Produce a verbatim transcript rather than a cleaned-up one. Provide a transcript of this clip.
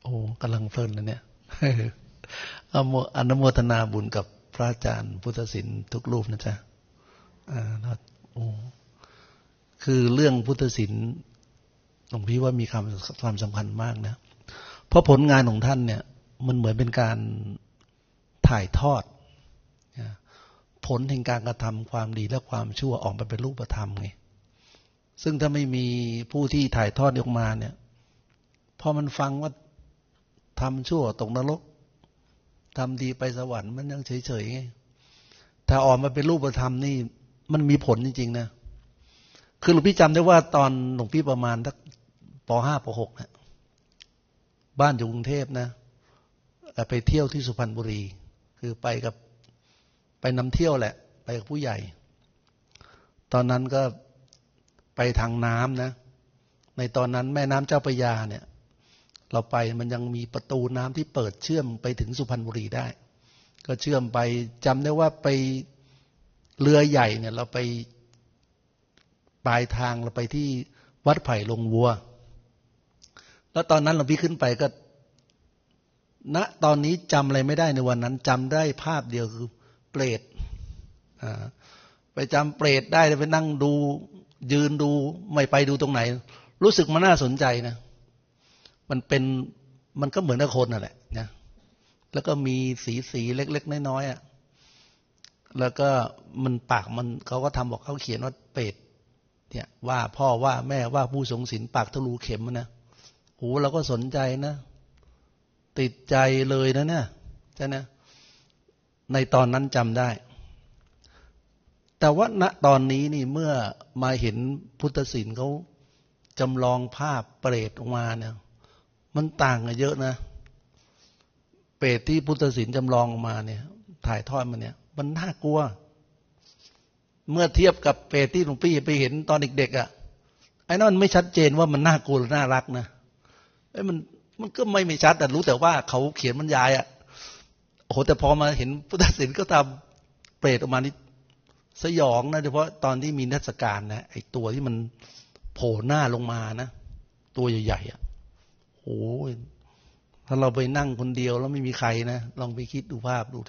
อ้กำลังเพลินนะเนี่ยอนุโมทนาบุญกับพระอาจารย์พุทธศิลป์ทุกรูปนะจ๊ะอ่าโอ้คือเรื่องพุทธศิลป์หลวงพี่ว่ามีความความสำคัญมากนะเพราะผลงานของท่านเนี่ยมันเหมือนเป็นการถ่ายทอดผลแห่งการกระทำความดีและความชั่วออกมาเป็นรูปธรรมไงซึ่งถ้าไม่มีผู้ที่ถ่ายทอดออกมาเนี่ยพอมันฟังว่าทำชั่วตกนรกทำดีไปสวรรค์มันยังเฉยๆไงถ้าออกมาเป็นรูปธรรมนี่มันมีผลจริงๆนะคือหลวงพี่จำได้ว่าตอนหลวงพี่ประมาณสักป.ห้า ป.หก นะบ้านอยู่กรุงเทพนะไปเที่ยวที่สุพรรณบุรีคือไปกับไปนำเที่ยวแหละไปกับผู้ใหญ่ตอนนั้นก็ไปทางน้ำนะในตอนนั้นแม่น้ำเจ้าพระยาเนี่ยเราไปมันยังมีประตูน้ำที่เปิดเชื่อมไปถึงสุพรรณบุรีได้ก็เชื่อมไปจำได้ว่าไปเรือใหญ่เนี่ยเราไปปลายทางเราไปที่วัดไผ่ลงวัวแล้วตอนนั้นหลวงพี่ขึ้นไปก็ณตอนนี้จำอะไรไม่ได้ในวันนั้นจำได้ภาพเดียวคือเปรตอ่าไปจำเปรตได้ไปนั่งดูยืนดูไม่ไปดูตรงไหนรู้สึกมันน่าสนใจนะมันเป็นมันก็เหมือนกับคนนั่นแหละนะแล้วก็มีสีสีเล็กๆน้อยๆอ่ะแล้วก็มันปากมันเขาก็ทำบอกเขาเขียนว่าเปรตเนี่ยว่าพ่อว่าแม่ว่าผู้ทรงศีลปากทะลุเข็มนะโหเราก็สนใจนะติดใจเลยนะเนี่ยใช่นะในตอนนั้นจำได้แต่ว่าณตอนนี้นี่เมื่อมาเห็นพุทธศิลป์เขาจำลองภาพเปรตออกมาเนี่ยมันต่างกันเยอะนะเปรตที่พุทธศิลป์จำลองออกมาเนี่ยถ่ายทอดมาเนี่ยมันน่ากลัวเมื่อเทียบกับเปรตที่หลวงพี่ไปเห็นตอนเด็กๆอ่ะไอ้นั่นไม่ชัดเจนว่ามันน่ากลัวหรือน่ารักนะไอ้มันมันก็ไม่ไม่ชัดแต่รู้แต่ว่าเขาเขียนบรรยายอ่ะโอ้โหแต่พอมาเห็นพุทธศิลป์ก็ทำเปรตออกมานี่สยองนะเฉพาะตอนที่มีเทศกาลนะไอ้ตัวที่มันโผล่หน้าลงมานะตัวใหญ่ๆอ่ะโอ้ยถ้าเราไปนั่งคนเดียวแล้วไม่มีใครนะลองไปคิดดูภาพดู